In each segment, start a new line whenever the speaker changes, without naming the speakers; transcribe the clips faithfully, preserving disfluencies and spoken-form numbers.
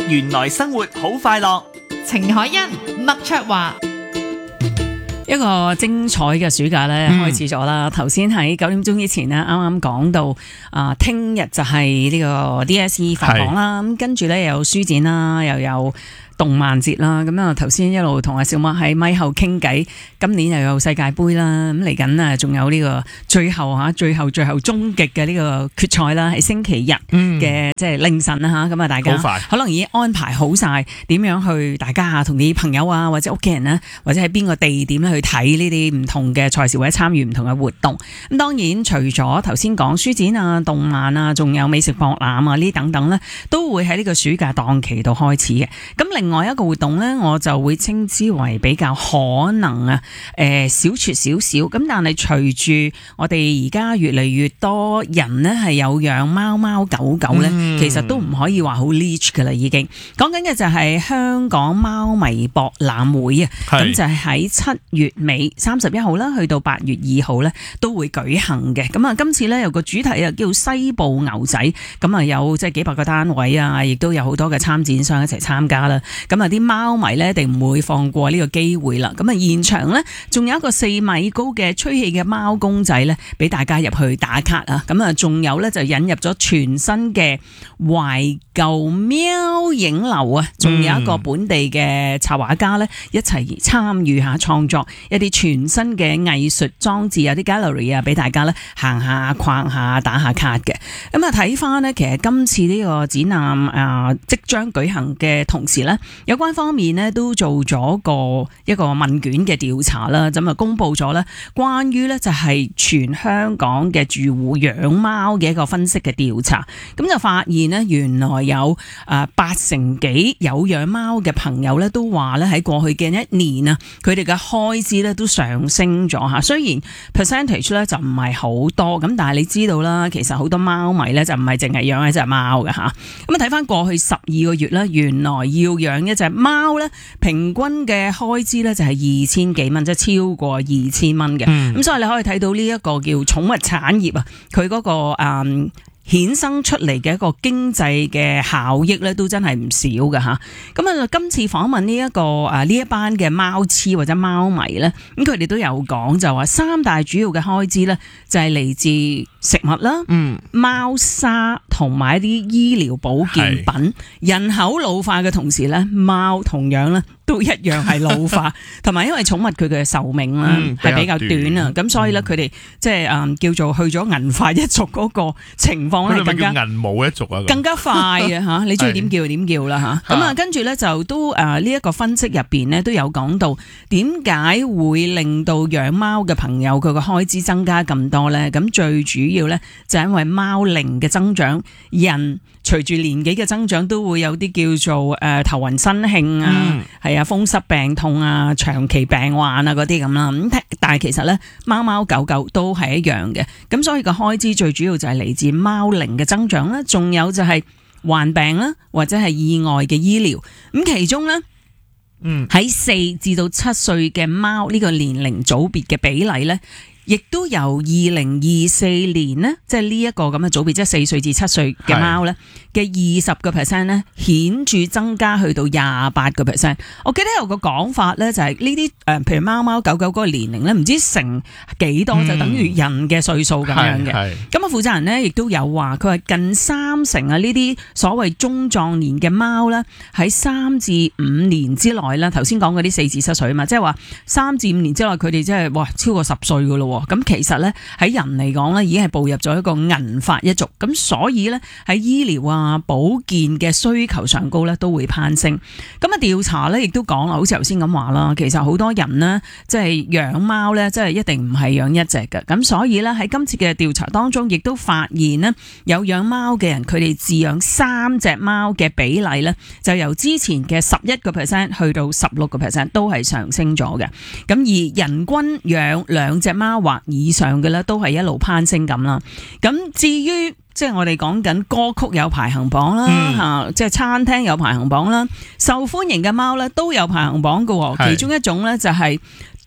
原來生活好快樂。
程海欣、麥卓華。
一個精彩嘅暑假咧開始咗啦。頭先喺九點鐘之前咧，啱啱講到啊，聽日就係呢個 D S E 放榜啦。咁跟住咧又有書展啦，又有動漫節啦。咁啊頭先一路同阿小麥喺咪後傾偈，今年又有世界盃啦。咁嚟緊啊，仲有呢個最後嚇、最後最後終極嘅呢個決賽啦，係星期日嘅即係凌晨啦嚇。咁啊大家可能已經安排好晒點樣去，大家啊同啲朋友啊或者屋企人咧，或者喺邊個地點咧去睇呢啲唔同嘅賽事或者參與唔同嘅活動。咁當然除咗頭先講書展啊、動漫啊，仲有美食博覽啊呢等等咧，都會喺呢個暑假檔期度開始嘅。咁另外一個活動咧，我就會稱之為比較可能啊，誒、呃、小撮少少。咁但係隨住我哋而家越嚟越多人咧係有養貓貓狗狗咧，嗯、其實都唔可以話好 niche 噶啦，已經講緊嘅就係香港貓迷博覽會啊。咁是就係喺七月尾三十一號啦，去到八月二號咧都會舉行嘅。咁啊，今次咧有個主題啊叫西部牛仔，咁啊有即係幾百個單位啊，亦都有好多嘅參展商一齊參加啦。咁啊啲貓迷咧一定唔會放過呢個機會啦。咁啊現場咧仲有一個四米高嘅吹氣嘅貓公仔咧，俾大家入去打卡啊。咁啊仲有咧就引入咗全新嘅懷舊喵影樓啊，仲有一個本地嘅插畫家咧一齊參與下創作一啲全新嘅藝術裝置，有啲 gallery 啊，俾大家咧行下、逛下、打下卡嘅。咁啊睇翻呢，其實今次呢個展覽啊即將舉行嘅同時咧，有關方面呢都做咗個一個問卷嘅調查啦，咁啊公布咗咧關於咧就係全香港嘅住戶養貓嘅一個分析嘅調查，咁就發現呢，原來有啊八成幾有養貓嘅朋友咧都話咧喺過去嘅一年啊，佢哋嘅開支咧都上升咗吓。雖然 percentage 咧就唔係好多，咁但係你知道啦，其實好多貓迷咧就唔係淨係養一隻貓㗎吓。咁啊睇翻過去十二個月咧，原來要養一隻貓咧，平均嘅開支咧就係二千幾蚊，即係超過二千蚊嘅。咁、嗯、所以你可以睇到呢一個叫寵物產業啊，佢嗰、嗰個誒。嗯衍生出嚟嘅一個經濟嘅效益咧，都真係唔少㗎吓。咁啊，今次訪問呢、這、一個啊呢一班嘅貓痴或者貓迷咧，咁佢哋都有講就話三大主要嘅開支咧，就係嚟自食物啦、嗯、貓砂同埋一啲醫療保健品。是人口老化嘅同時咧，貓同樣咧都一樣係老化，同埋因為寵物佢嘅壽命啦係、嗯、比較短啊，咁、嗯、所以咧佢哋即係誒叫做去咗銀髮一族嗰個情況咧更加
銀毛一族啊，
更加快啊吓！你中意點叫就點叫啦吓。咁啊，跟住咧就都誒呢一個分析入邊咧都有講到點解會令到養貓嘅朋友佢個開支增加咁多咧？咁最主要咧就係因為貓齡嘅增長，人隨住年紀嘅增長都會有啲叫做誒、呃、頭暈身㷫啊，係、嗯、啊風濕病痛啊、長期病患啊嗰啲咁啦。咁但係其實咧貓貓狗狗都係一樣嘅，咁所以個開支最主要就係嚟自貓齡嘅增長啦，仲有就係患病啦或者係意外嘅醫療。咁其中咧，嗯喺四至到七歲嘅貓呢個年齡組別嘅比例咧，亦都由二零二四年呢，即係呢一個咁嘅組別，即係四歲至七歲嘅貓咧嘅二十個 percent 咧，顯著增加去到廿八個 percent。我記得有個講法咧，就係呢啲誒，譬如貓貓狗狗嗰個年齡咧，唔知成幾多，就等於人嘅歲數咁樣嘅。咁啊、嗯，負責人咧亦都有話，佢話近三成啊呢啲所謂中壯年嘅貓咧，喺三至五年之內啦，頭先講嗰啲四至七歲啊嘛，即係話三至五年之內佢哋即係哇超過十歲噶咯。咁其實咧喺人嚟講咧，已經係步入咗一個銀髮一族，咁所以咧喺醫療啊保健嘅需求上高咧都會攀升。咁啊調查咧亦都講啦，好似頭先咁話啦，其實好多人呢，即係養貓咧，即係一定唔係養一隻嘅。咁所以咧喺今次嘅調查當中，亦都發現呢，有養貓嘅人，佢哋飼養三隻貓嘅比例咧，就由之前嘅十一個 percent 去到十六個 percent，都係上升咗嘅。咁而人均養兩隻貓或以上嘅咧，都係一路攀升咁啦。咁至於即係我哋講緊歌曲有排行榜啦，吓、嗯，即係餐廳有排行榜啦，受歡迎嘅貓咧都有排行榜嘅。其中一種咧就係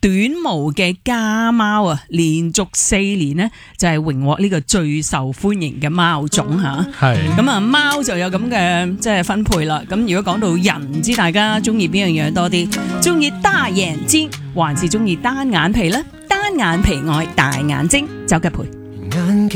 短毛嘅家貓啊，連續四年呢，就係榮獲呢個最受歡迎嘅貓種吓。
係
咁啊，貓就有咁嘅即係分配啦。咁如果講到人，唔知大家中意邊樣樣多啲？中意大眼睛，還是中意單眼皮呢？單眼皮愛大眼睛，周吉培。